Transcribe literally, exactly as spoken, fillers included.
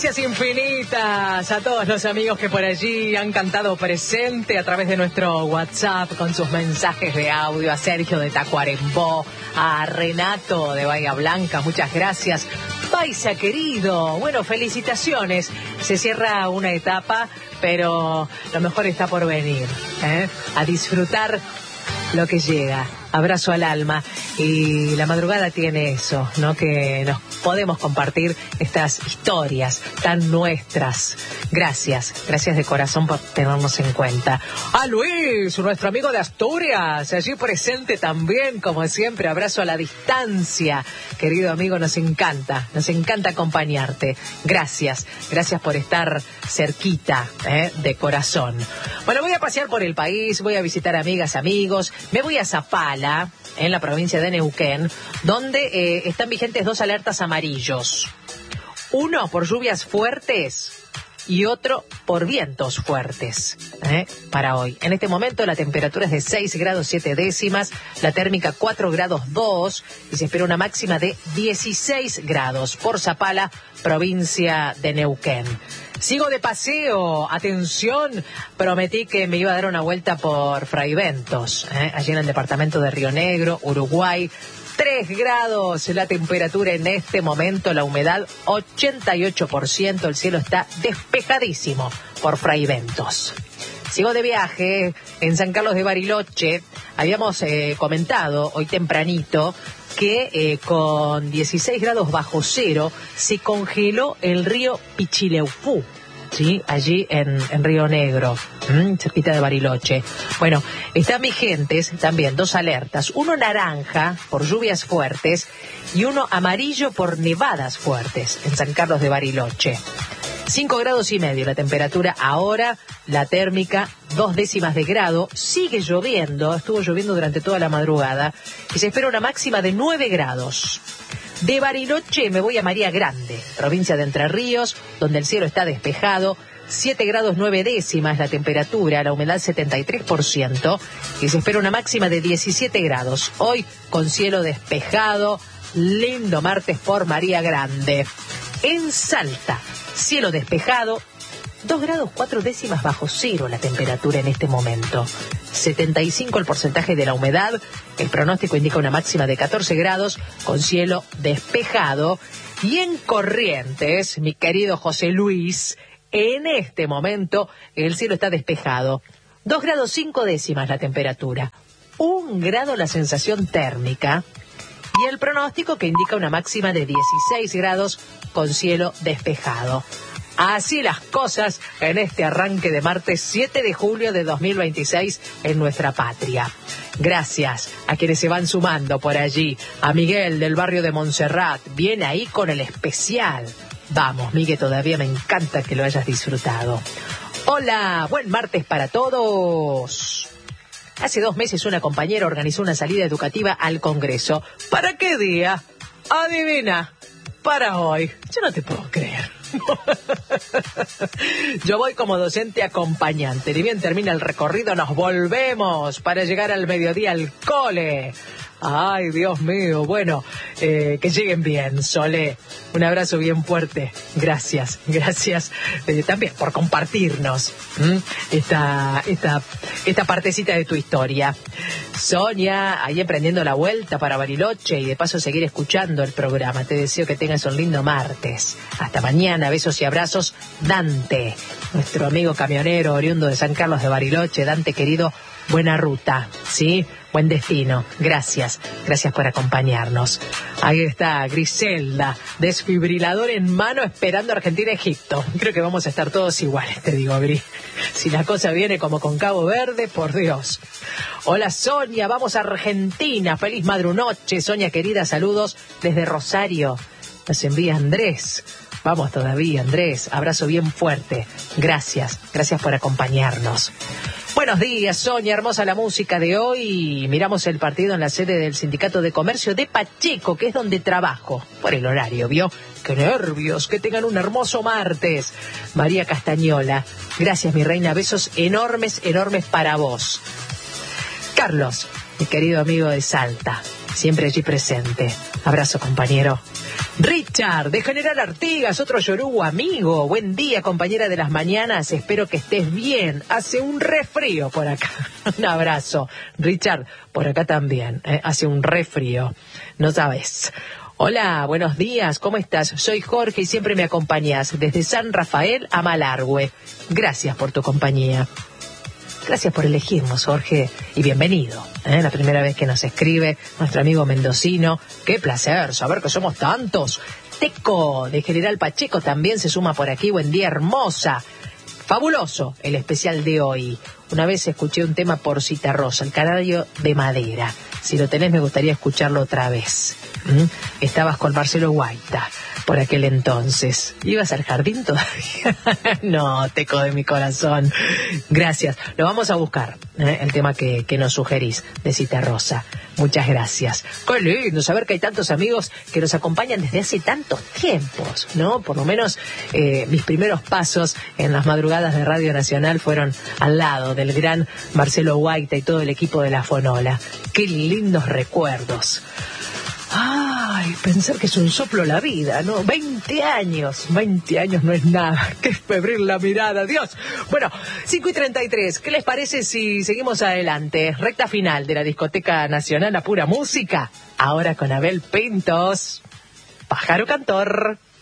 Gracias infinitas a todos los amigos que por allí han cantado presente a través de nuestro WhatsApp con sus mensajes de audio, a Sergio de Tacuarembó, a Renato de Bahía Blanca, muchas gracias. Paisa querido, bueno, felicitaciones. Se cierra una etapa, pero lo mejor está por venir, ¿eh? A disfrutar lo que llega. Abrazo al alma. Y la madrugada tiene eso, ¿no? Que nos podemos compartir estas historias tan nuestras. Gracias, gracias de corazón por tenernos en cuenta. A Luis, nuestro amigo de Asturias, allí presente también, como siempre. Abrazo a la distancia. Querido amigo, nos encanta, nos encanta acompañarte. Gracias, gracias por estar cerquita, ¿eh? De corazón. Bueno, voy a pasear por el país, voy a visitar amigas, amigos, me voy a Zapala, en la provincia de Neuquén, donde eh, están vigentes dos alertas amarillos. Uno por lluvias fuertes y otro por vientos fuertes, ¿eh? Para hoy. En este momento la temperatura es de seis grados siete décimas, la térmica cuatro grados dos y se espera una máxima de dieciséis grados por Zapala, provincia de Neuquén. Sigo de paseo, atención, prometí que me iba a dar una vuelta por Fraiventos, ¿eh? Allí en el departamento de Río Negro, Uruguay. tres grados la temperatura en este momento, la humedad ochenta y ocho por ciento, el cielo está despejadísimo por Fraiventos. Sigo de viaje en San Carlos de Bariloche. Habíamos eh, comentado hoy tempranito que eh, con dieciséis grados bajo cero se congeló el río Pichileupú, ¿sí? Allí en, en Río Negro, ¿m? cerquita de Bariloche. Bueno, están vigentes también dos alertas, uno naranja por lluvias fuertes y uno amarillo por nevadas fuertes en San Carlos de Bariloche. cinco grados y medio la temperatura ahora, la térmica dos décimas de grado, sigue lloviendo, estuvo lloviendo durante toda la madrugada y se espera una máxima de nueve grados. De Bariloche me voy a María Grande, provincia de Entre Ríos, donde el cielo está despejado, siete grados nueve décimas la temperatura, la humedad setenta y tres por ciento y se espera una máxima de diecisiete grados. Hoy con cielo despejado, lindo martes por María Grande. En Salta, cielo despejado, dos grados cuatro décimas bajo cero la temperatura en este momento. setenta y cinco el porcentaje de la humedad. El pronóstico indica una máxima de catorce grados con cielo despejado. Y en Corrientes, mi querido José Luis, en este momento el cielo está despejado. dos grados cinco décimas la temperatura. un grado la sensación térmica. Y el pronóstico que indica una máxima de dieciséis grados con cielo despejado. Así las cosas en este arranque de martes siete de julio de dos mil veintiséis en nuestra patria. Gracias a quienes se van sumando por allí. A Miguel del barrio de Montserrat, viene ahí con el especial. Vamos, Miguel, todavía me encanta que lo hayas disfrutado. Hola, buen martes para todos. Hace dos meses una compañera organizó una salida educativa al Congreso. ¿Para qué día? Adivina, para hoy. Yo no te puedo creer. Yo voy como docente acompañante. Ni bien termina el recorrido, nos volvemos para llegar al mediodía al cole. Ay, Dios mío. Bueno, eh, que lleguen bien, Solé. Un abrazo bien fuerte. Gracias, gracias eh, también por compartirnos ¿m? esta esta esta partecita de tu historia. Sonia, ahí emprendiendo la vuelta para Bariloche y de paso seguir escuchando el programa. Te deseo que tengas un lindo martes. Hasta mañana, besos y abrazos. Dante, nuestro amigo camionero oriundo de San Carlos de Bariloche. Dante, querido, buena ruta, ¿sí? Buen destino. Gracias. Gracias por acompañarnos. Ahí está Griselda, desfibrilador en mano esperando Argentina-Egipto. Creo que vamos a estar todos iguales, te digo, Gris. Si la cosa viene como con Cabo Verde, por Dios. Hola, Sonia, vamos a Argentina. Feliz madrunoche, Sonia querida. Saludos desde Rosario. Nos envía Andrés. Vamos todavía, Andrés. Abrazo bien fuerte. Gracias. Gracias por acompañarnos. Buenos días, Sonia, hermosa la música de hoy. Miramos el partido en la sede del Sindicato de Comercio de Pacheco, que es donde trabajo, por el horario, ¿vio? ¡Qué nervios! Que tengan un hermoso martes. María Castañola, gracias, mi reina, besos enormes, enormes para vos. Carlos, mi querido amigo de Salta, siempre allí presente. Abrazo, compañero. Richard, de General Artigas, otro yoruba amigo. Buen día, compañera de las mañanas. Espero que estés bien. Hace un resfrío por acá. Un abrazo. Richard, por acá también. ¿eh? Hace un resfrío. No sabes. Hola, buenos días. ¿Cómo estás? Soy Jorge y siempre me acompañas desde San Rafael a Malargüe. Gracias por tu compañía. Gracias por elegirnos, Jorge, y bienvenido. ¿eh? La primera vez que nos escribe nuestro amigo mendocino. Qué placer saber que somos tantos. Teco, de General Pacheco, también se suma por aquí. Buen día, hermosa. Fabuloso el especial de hoy. Una vez escuché un tema por Citarrosa, el canario de madera. Si lo tenés, me gustaría escucharlo otra vez. ¿Mm? Estabas con Marcelo Guaita por aquel entonces. ¿Ibas al jardín todavía? No, Teco de mi corazón. Gracias. Lo vamos a buscar, ¿eh? el tema que, que nos sugerís de Citarrosa. Muchas gracias. Qué lindo saber que hay tantos amigos que nos acompañan desde hace tantos tiempos, ¿no? Por lo menos eh, mis primeros pasos en las madrugadas de Radio Nacional fueron al lado del gran Marcelo Guaita y todo el equipo de la Fonola. Qué lindos recuerdos. Ay, pensar que es un soplo la vida, ¿no? veinte años, veinte años no es nada, qué febril la mirada, Dios. Bueno, cinco y treinta y tres, ¿qué les parece si seguimos adelante? Recta final de la Discoteca Nacional, a pura música, ahora con Abel Pintos, Pájaro Cantor.